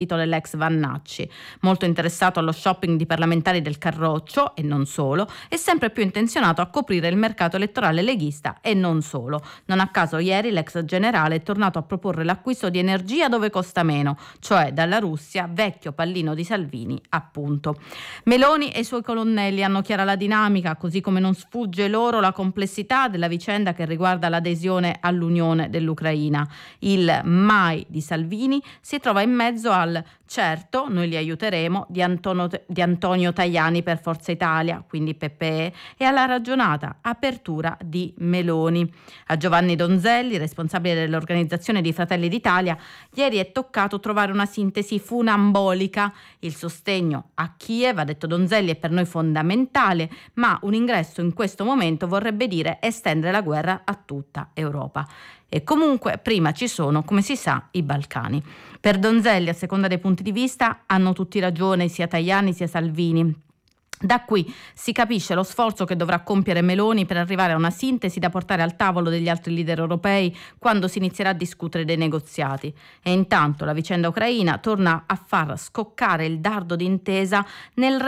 dell'ex Vannacci, molto interessato allo shopping di parlamentari del Carroccio e non solo, e sempre più intenzionato a coprire il mercato elettorale leghista e non solo. Non a caso ieri l'ex generale è tornato a proporre l'acquisto di energia dove costa meno, cioè dalla Russia, vecchio pallino di Salvini, appunto. Meloni e i suoi colonnelli hanno chiara la dinamica, così come non sfugge loro la complessità della vicenda che riguarda l'adesione all'Unione dell'Ucraina. Il mai di Salvini si trova in mezzo al certo, noi li aiuteremo di Antonio Tajani per Forza Italia, quindi PPE, e alla ragionata apertura di Meloni. A Giovanni Donzelli, responsabile dell'organizzazione di Fratelli d'Italia, ieri è toccato trovare una sintesi funambolica. Il sostegno a Kiev, ha detto Donzelli, è per noi fondamentale, ma un ingresso in questo momento vorrebbe dire estendere la guerra a tutta Europa. E comunque prima ci sono, come si sa, i Balcani. Per Donzelli, a seconda dei punti di vista, hanno tutti ragione sia Tajani sia Salvini. Da qui si capisce lo sforzo che dovrà compiere Meloni per arrivare a una sintesi da portare al tavolo degli altri leader europei quando si inizierà a discutere dei negoziati. E intanto la vicenda ucraina torna a far scoccare il dardo d'intesa nel